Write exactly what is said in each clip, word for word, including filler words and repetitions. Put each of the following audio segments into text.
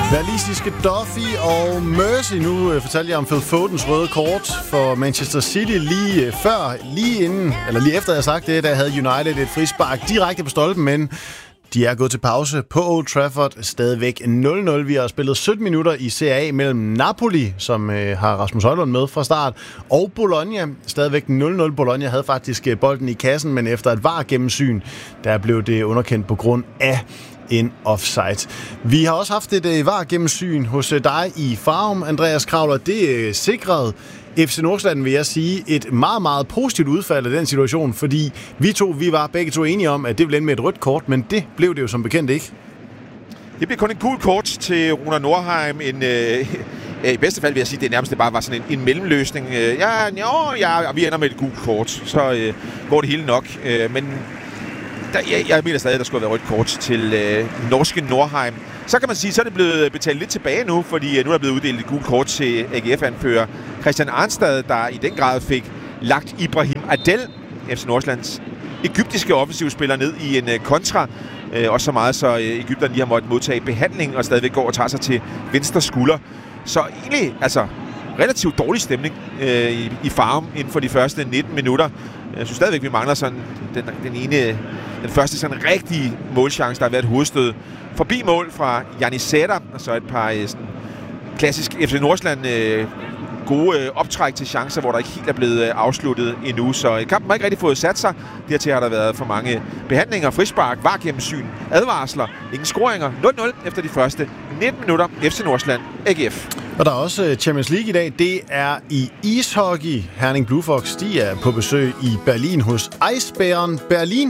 Walisiske Duffy og Mercy. Nu øh, fortalte jeg om Phil Fodens røde kort for Manchester City lige øh, før, lige inden, eller lige efter jeg sagt det, der havde United et frispark direkte på stolpen, men de er gået til pause på Old Trafford, stadigvæk nul nul. Vi har spillet sytten minutter i Serie A mellem Napoli, som øh, har Rasmus Højlund med fra start, og Bologna, stadigvæk nul nul. Bologna havde faktisk bolden i kassen, men efter et V A R-gennemsyn, der blev det underkendt på grund af en offside. Vi har også haft et øh, V A R-gennemsyn hos øh, dig i Farum, Andreas Kravler. Det øh, sikrede F C Nordsjælland, vil jeg sige, et meget, meget positivt udfald af den situation, fordi vi to, vi var begge to enige om, at det ville ende med et rødt kort, men det blev det jo som bekendt ikke. Det blev kun en gul kort til Runar Nordheim. En, øh, I bedste fald vil jeg sige, at det nærmest bare var sådan en, en mellemløsning. Ja, jo, ja, vi ender med et gult kort, så øh, går det hele nok. Øh, men der, jeg, jeg mener stadig, at der skulle være rødt kort til øh, norske Nordheim. Så kan man sige, så er det blevet betalt lidt tilbage nu, fordi nu er der blevet uddelt et gult kort til A G F-anfører Christian Arnstad, der i den grad fik lagt Ibrahim Adel, F C Nordsjællands egyptiske offensivspiller, ned i en uh, kontra. Uh, også så meget, så uh, Egypterne lige har måttet modtage behandling og stadigvæk går og tager sig til venstre skulder. Så egentlig, altså, relativt dårlig stemning uh, i, i Farum inden for de første nitten minutter. Jeg synes stadigvæk, vi mangler sådan den, den ene, den første sådan rigtige målchance, der har været et hovedstød forbi mål fra Jannis Sætter, og så et par uh, sådan, klassisk F C Nordsjælland uh, gode øh, optræk til chancer, hvor der ikke helt er blevet øh, afsluttet endnu. Så kampen har ikke rigtig fået sat sig. Dertil har der været for mange behandlinger, frispark, V A R-gennemsyn, advarsler, ingen scoringer. nul nul efter de første nitten minutter. F C Nordsjælland, A G F. Og der er også Champions League i dag. Det er i ishockey. Herning Blue Fox, de er på besøg i Berlin hos Eisbären Berlin.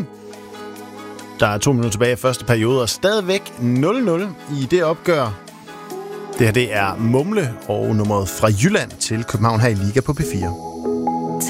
Der er to minutter tilbage i første periode, og stadigvæk nul nul i det opgør. Det her, det er Mumle og nummeret fra Jylland til København her i Liga på P fire.